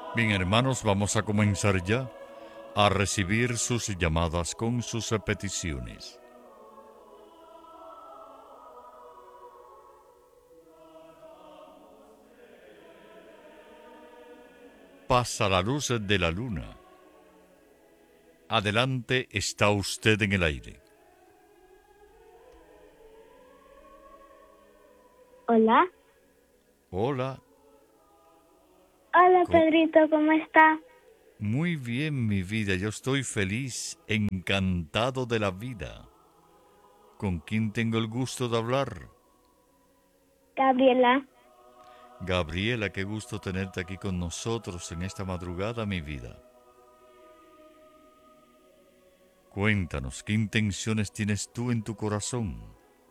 Bien, hermanos, vamos a comenzar ya a recibir sus llamadas con sus peticiones. Pasa la luz de la luna. Adelante, está usted en el aire. Hola. Hola. Hola, Co- Pedrito, ¿cómo está? Muy bien, mi vida. Yo estoy feliz, encantado de la vida. ¿Con quién tengo el gusto de hablar? Gabriela. Gabriela, qué gusto tenerte aquí con nosotros en esta madrugada, mi vida. Cuéntanos, ¿qué intenciones tienes tú en tu corazón?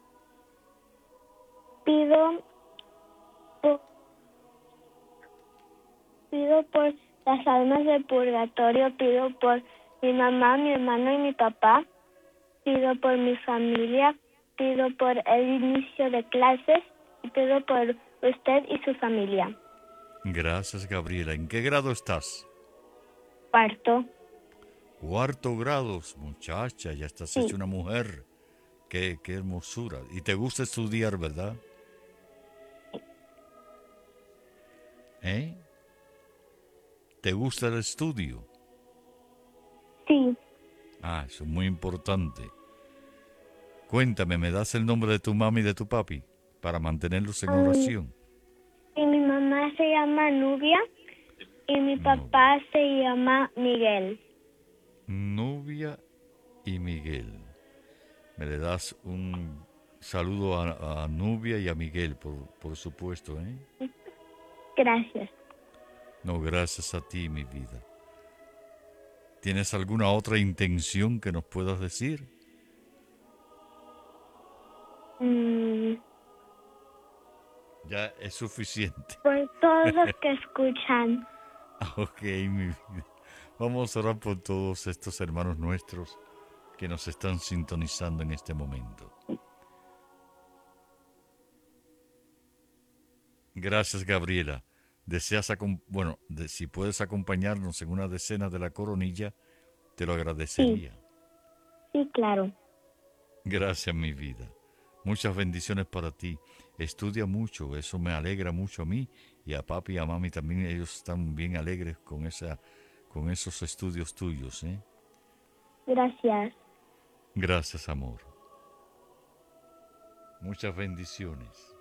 Pido, po- pido por las almas del purgatorio, pido por mi mamá, mi hermano y mi papá, pido por mi familia, pido por el inicio de clases y pido por usted y su familia. Gracias, Gabriela. ¿En qué grado estás? Cuarto. Cuarto grados, muchacha, ya estás hecha Sí, una mujer. Qué hermosura. Y te gusta estudiar, ¿verdad? ¿Eh? ¿Te gusta el estudio? sí. Ah, eso es muy importante. Cuéntame, ¿me das el nombre de tu mami y de tu papi para mantenerlos en Um, oración? y mi mamá se llama Nubia y mi No. papá se llama Miguel. Nubia y Miguel. Me le das un saludo a Nubia y a Miguel, por supuesto, ¿eh? Gracias. No, gracias a ti, mi vida. ¿Tienes alguna otra intención que nos puedas decir? Mm, Ya es suficiente. por todos los que escuchan. Ok, mi vida. Vamos a orar por todos estos hermanos nuestros que nos están sintonizando en este momento. Gracias, Gabriela. Si puedes acompañarnos en una decena de la coronilla, te lo Sí, agradecería. sí, claro. Gracias, mi vida. Muchas bendiciones para ti. Estudia mucho, eso me alegra mucho a mí y a papi y a mami también. Ellos están bien alegres con esos estudios tuyos, ¿eh? Gracias. Gracias, amor. Muchas bendiciones.